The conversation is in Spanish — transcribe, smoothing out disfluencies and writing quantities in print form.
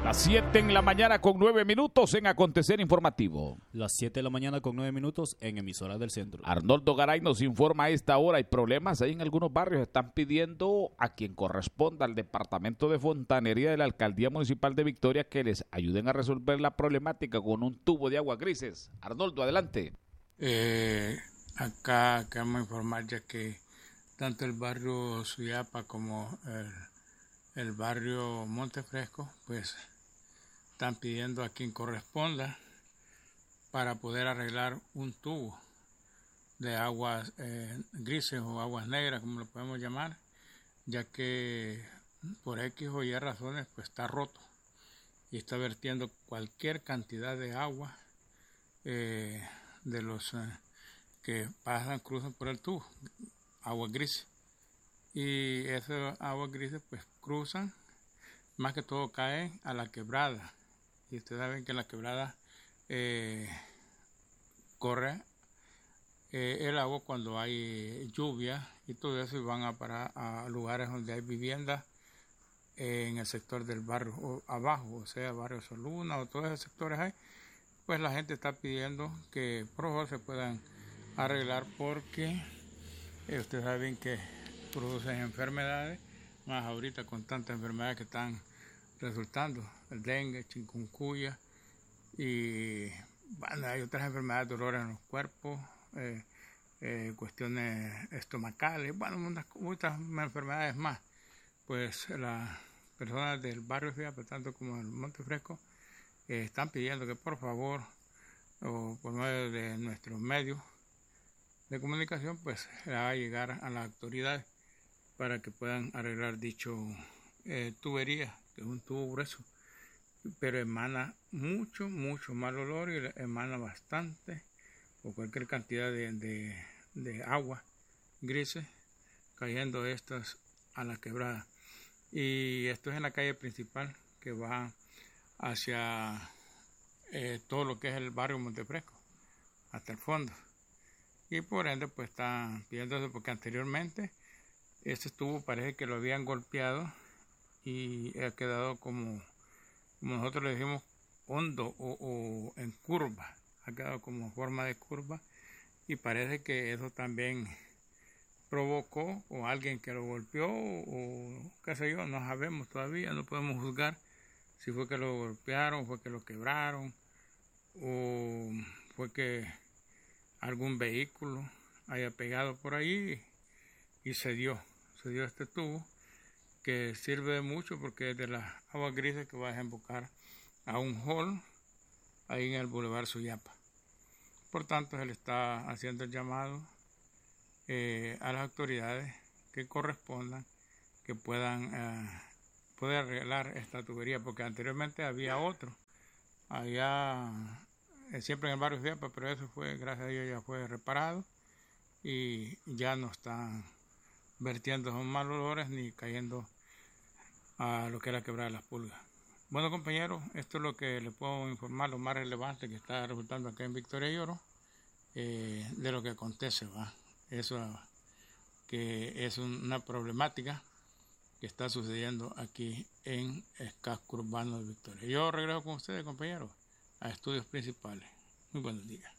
Las 7 en la mañana con 9 minutos en Acontecer Informativo. Las 7 de la mañana con 9 minutos en Emisoras del Centro. Arnoldo Garay nos informa a esta hora. Hay problemas ahí en algunos barrios. Están pidiendo a quien corresponda al Departamento de Fontanería de la Alcaldía Municipal de Victoria que les ayuden a resolver la problemática con un tubo de agua grises. Arnoldo, adelante. Acá queremos informar ya que tanto el barrio Suyapa como el barrio Montefresco, pues están pidiendo a quien corresponda para poder arreglar un tubo de aguas grises o aguas negras, como lo podemos llamar, ya que por X o Y razones pues está roto y está vertiendo cualquier cantidad de agua de los que cruzan por el tubo, aguas grises. Y esas aguas grises pues cruzan, más que todo caen a la quebrada. Y ustedes saben que la quebrada corre el agua cuando hay lluvia y todo eso, y van a parar a lugares donde hay viviendas en el sector del barrio o abajo, o sea, barrio Soluna o todos esos sectores hay. Pues la gente está pidiendo que por favor se puedan arreglar porque ustedes saben que producen enfermedades, más ahorita con tantas enfermedades que están resultando, el dengue, chikungunya y bueno, hay otras enfermedades, dolores en los cuerpos, cuestiones estomacales, bueno, muchas enfermedades más. Pues las personas del barrio Suyapa, tanto como el Montefresco, están pidiendo que por favor, o por medio de nuestros medios de comunicación, pues se haga llegar a las autoridades para que puedan arreglar dicho tubería, que es un tubo grueso, pero emana mucho mal olor y emana bastante, o cualquier cantidad de agua grises cayendo estas a la quebrada. Y esto es en la calle principal que va hacia todo lo que es el barrio Montefresco, hasta el fondo. Y por ende pues están pidiéndose porque anteriormente este tubo parece que lo habían golpeado y ha quedado como nosotros le decimos hondo o en curva, ha quedado como forma de curva y parece que eso también provocó o alguien que lo golpeó o qué sé yo, no sabemos todavía, no podemos juzgar si fue que lo golpearon, fue que lo quebraron o fue que algún vehículo haya pegado por ahí y se dio este tubo que sirve mucho porque es de las aguas grises que va a desembocar a un hall ahí en el Boulevard Suyapa. Por tanto, se le está haciendo el llamado a las autoridades que correspondan que puedan poder arreglar esta tubería, porque anteriormente había otro allá siempre en el barrio Suyapa, pero eso fue, gracias a Dios, ya fue reparado y ya no están vertiendo esos malos olores ni cayendo a lo que era quebrada las pulgas. Bueno, compañeros, esto es lo que les puedo informar, lo más relevante que está resultando acá en Victoria y Oro, de lo que acontece, ¿va? Eso que es una problemática que está sucediendo aquí en el casco urbano de Victoria. Yo regreso con ustedes, compañeros, a estudios principales. Muy buenos días.